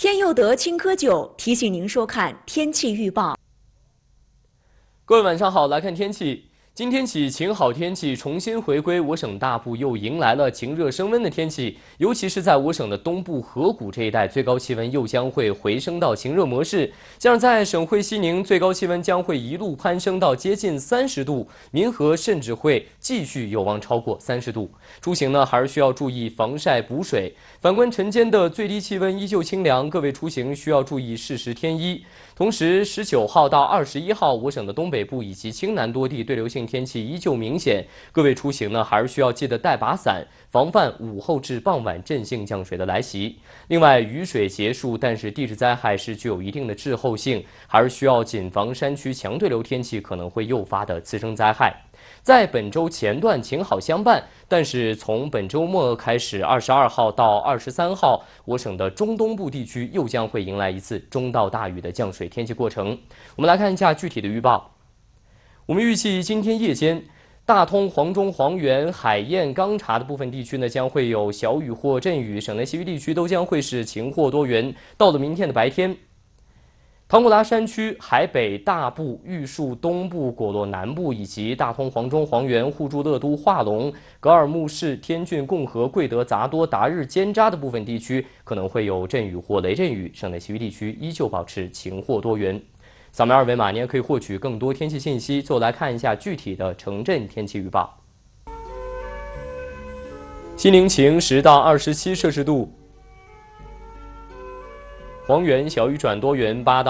天佑德青稞酒提醒您收看天气预报。 各位晚上好，来看天气。今天起，晴好天气重新回归，我省大部又迎来了晴热升温的天气，尤其是在我省的东部河谷这一带，最高气温又将会回升到晴热模式。像在省会西宁，最高气温将会一路攀升到接近30度，民河甚至会继续有望超过30度。出行呢，还是需要注意防晒补水。反观晨间的最低气温依旧清凉，各位出行需要注意适时添衣。同时，19号到21号，我省的东北部以及青南多地对流性天气依旧明显，各位出行呢还是需要记得带把伞，防范午后至傍晚阵性降水的来袭。另外，雨水结束，但是地质灾害是具有一定的滞后性，还是需要谨防山区强对流天气可能会诱发的次生灾害。在本周前段晴好相伴，但是从本周末开始，22号到23号，我省的中东部地区又将会迎来一次中到大雨的降水天气过程。我们来看一下具体的预报。我们预计今天夜间，大通、黄中、黄原、海晏、钢察的部分地区呢，将会有小雨或阵雨，省内其余地区都将会是晴或多云。到了明天的白天，唐古拉山区、海北、大部、玉树东部、果洛南部以及大通、黄中、黄原、互助、乐都、化龙、格尔木市、天峻、共和、贵德、杂多、达日、尖扎的部分地区可能会有阵雨或雷阵雨，省内其余地区依旧保持晴或多云。扫描二维码，您也可以获取更多天气信息。最后来看一下具体的城镇天气预报。西宁晴10到27摄氏度，黄原小雨转多云8到